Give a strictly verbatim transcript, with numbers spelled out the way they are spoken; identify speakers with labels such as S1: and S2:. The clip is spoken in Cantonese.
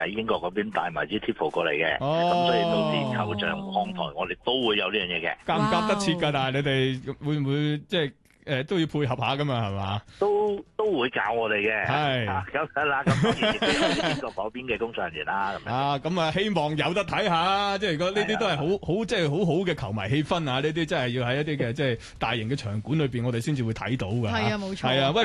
S1: 喺英國嗰邊帶埋支 Tifo 過嚟嘅，咁、
S2: 哦、
S1: 所以到時球場看台我哋都會有呢樣嘢嘅。
S2: 夾唔夾得切㗎？但係你哋會唔會即係？誒、呃、都要配合下噶嘛，係嘛？
S1: 都都會教我哋嘅。
S2: 係
S1: 咁樣啦，咁當然亦都有英國嗰邊嘅工作人員啦。咁
S2: 啊，咁啊，希望有得睇下，即係如果呢啲都係好好即係好好嘅球迷氣氛啊！呢啲真係要喺一啲嘅即係大型嘅場館裏邊，我哋先至會睇到㗎。
S3: 係啊，冇錯。
S2: 係啊，喂。